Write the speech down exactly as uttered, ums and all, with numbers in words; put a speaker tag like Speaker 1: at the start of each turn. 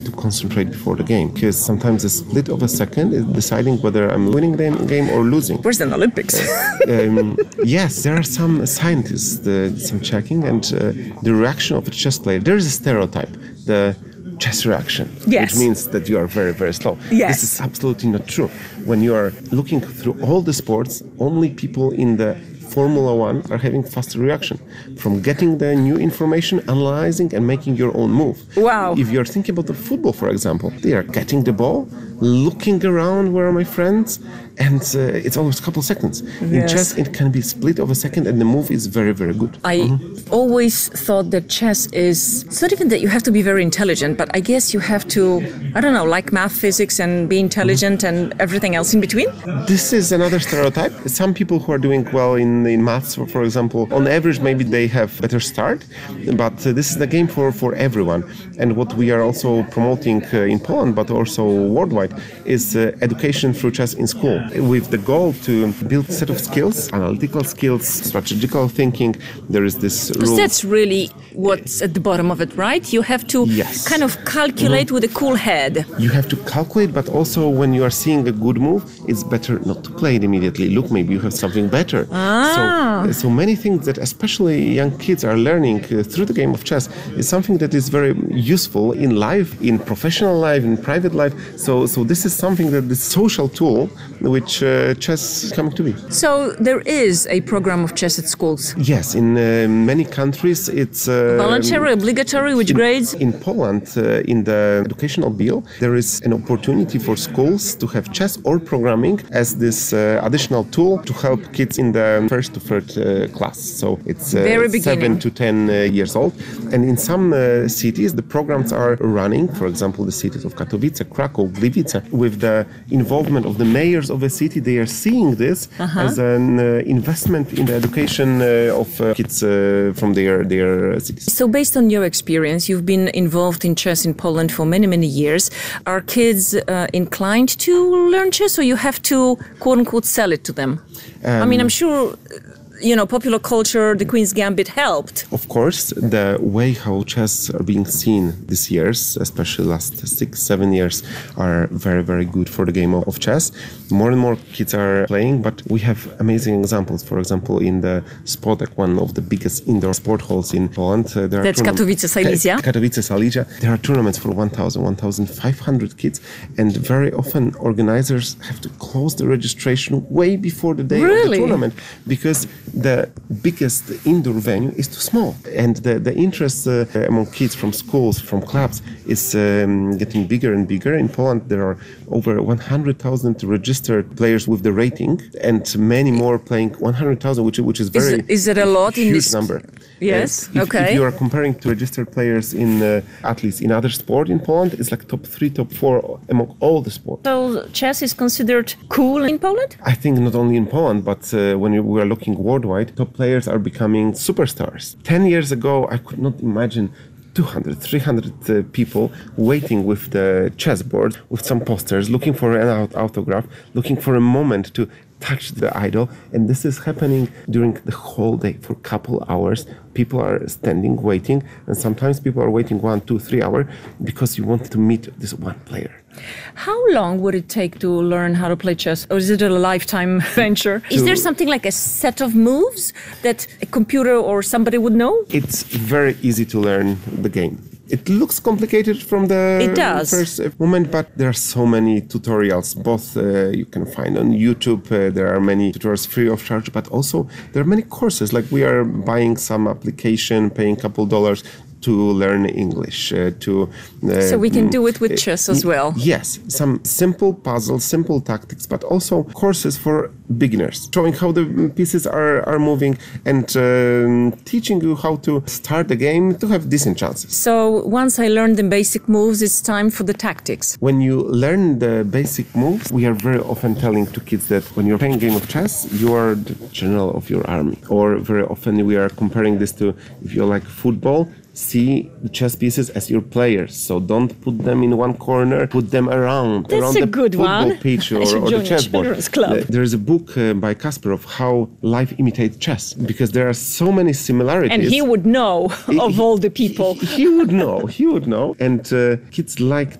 Speaker 1: to concentrate before the game, because sometimes a split of a second is deciding whether I'm winning the game or losing.
Speaker 2: Where's the Olympics?
Speaker 1: um, yes, there are some scientists, uh, some checking, and uh, the reaction of a chess player. There is a stereotype, the chess reaction,
Speaker 2: yes.
Speaker 1: which means that you are very, very slow.
Speaker 2: Yes.
Speaker 1: This is absolutely not true. When you are looking through all the sports, only people in the Formula One are having faster reaction from getting the new information, analyzing and making your own move.
Speaker 2: Wow.
Speaker 1: If you're thinking about the football, for example, they are getting the ball, looking around, where are my friends? And uh, it's always a couple seconds.
Speaker 2: Yes.
Speaker 1: In chess, it can be a split of a second and the move is very, very good.
Speaker 2: I mm-hmm. always thought that chess is, it's not even that you have to be very intelligent, but I guess you have to, I don't know, like math, physics and be intelligent mm-hmm. and everything else in between?
Speaker 1: This is another stereotype. Some people who are doing well in, in maths, for example, on average, maybe they have better start, but uh, this is the game for, for everyone. And what we are also promoting uh, in Poland, but also worldwide, is uh, education through chess in school, with the goal to build a set of skills, analytical skills, strategical thinking. There is this rule.
Speaker 2: That's really what's at the bottom of it, right? You have to
Speaker 1: yes.
Speaker 2: kind of calculate mm-hmm. with a cool head.
Speaker 1: You have to calculate, but also when you are seeing a good move, it's better not to play it immediately. Look, maybe you have something better.
Speaker 2: Ah.
Speaker 1: So, so many things that especially young kids are learning uh, through the game of chess is something that is very useful in life, in professional life, in private life. So, so this is something that the social tool which uh, chess is coming to be.
Speaker 2: So there is a program of chess at schools?
Speaker 1: Yes, in uh, many countries it's... Uh,
Speaker 2: voluntary, obligatory, which
Speaker 1: in,
Speaker 2: grades?
Speaker 1: In Poland, uh, in the educational bill, there is an opportunity for schools to have chess or programming as this uh, additional tool to help kids in the first to third uh, class. So it's uh,
Speaker 2: Very
Speaker 1: seven to ten uh, years old. And in some uh, cities, the programs are running, for example, the cities of Katowice, Krakow, Gliwice, with the involvement of the mayors of a city. They are seeing this uh-huh. as an uh, investment in the education uh, of uh, kids uh, from their, their cities.
Speaker 2: So based on your experience, you've been involved in chess in Poland for many, many years. Are kids uh, inclined to learn chess, or you have to, quote unquote, sell it to them? Um, I mean, I'm sure... you know, popular culture, the Queen's Gambit helped.
Speaker 1: Of course, the way how chess are being seen these years, especially last six, seven years, are very, very good for the game of chess. More and more kids are playing, but we have amazing examples. For example, in the Spodek, one of the biggest indoor sport halls in Poland. Uh, there
Speaker 2: That's Katowice, Silesia?
Speaker 1: Katowice, Silesia. There are tournaments for one thousand, one thousand five hundred kids, and very often organizers have to close the registration way before the day
Speaker 2: really?
Speaker 1: of the tournament, because the biggest indoor venue is too small, and the, the interest uh, among kids from schools, from clubs, is um, getting bigger and bigger. In Poland, there are over one hundred thousand registered players with the rating, and many more playing one hundred thousand, which, which is very
Speaker 2: is, is it a lot
Speaker 1: huge
Speaker 2: in this
Speaker 1: number.
Speaker 2: Yes,
Speaker 1: if,
Speaker 2: okay.
Speaker 1: If you are comparing to registered players in uh, athletes in other sport in Poland, it's like top three, top four among all the sports.
Speaker 2: So chess is considered cool in Poland?
Speaker 1: I think not only in Poland, but uh, when we are looking worldwide, top players are becoming superstars. Ten years ago, I could not imagine two hundred, three hundred uh, people waiting with the chessboard, with some posters, looking for an aut- autograph, looking for a moment to touch the idol. And this is happening during the whole day for a couple hours. People are standing, waiting, and sometimes people are waiting one, two, three hours because you want to meet this one player.
Speaker 2: How long would it take to learn how to play chess? Or is it a lifetime venture? Is there something like a set of moves that a computer or somebody would know?
Speaker 1: It's very easy to learn the game. It looks complicated from the
Speaker 2: it does.
Speaker 1: first moment, but there are so many tutorials. Both uh, you can find on YouTube. Uh, there are many tutorials free of charge, but also there are many courses. Like we are buying some application, paying a couple dollars to learn English. Uh, to uh,
Speaker 2: so we can do it with chess as well.
Speaker 1: Yes, some simple puzzles, simple tactics, but also courses for beginners, showing how the pieces are, are moving and um, teaching you how to start the game to have decent chances.
Speaker 2: So once I learned the basic moves, it's time for the tactics.
Speaker 1: When you learn the basic moves, we are very often telling to kids that when you're playing a game of chess, you are the general of your army. Or very often we are comparing this to if you like football, see the chess pieces as your players. So don't put them in one corner, put them around,
Speaker 2: That's
Speaker 1: around
Speaker 2: a
Speaker 1: the
Speaker 2: good
Speaker 1: football
Speaker 2: one.
Speaker 1: pitch or,
Speaker 2: I should
Speaker 1: or
Speaker 2: join
Speaker 1: the
Speaker 2: a
Speaker 1: chessboard.
Speaker 2: children's club.
Speaker 1: Uh, There is a book uh, by Kasparov, How Life Imitates Chess, because there are so many similarities.
Speaker 2: And he would know of all the people.
Speaker 1: He, he would know. He would know. And uh, kids like